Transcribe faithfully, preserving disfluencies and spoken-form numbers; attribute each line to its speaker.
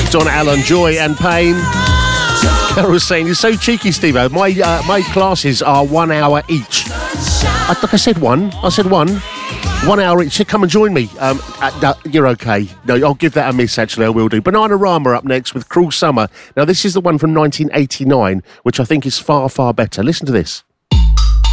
Speaker 1: Don Allen, Joy and Pain. Carol's saying, you're so cheeky, Steve-O. My, uh, my classes are one hour each. I think I said one. I said one. One hour each. So come and join me. Um, uh, no, you're okay. No, I'll give that a miss, actually. I will do. Bananarama up next with Cruel Summer. Now, this is the one from nineteen eighty-nine, which I think is far, far better. Listen to this.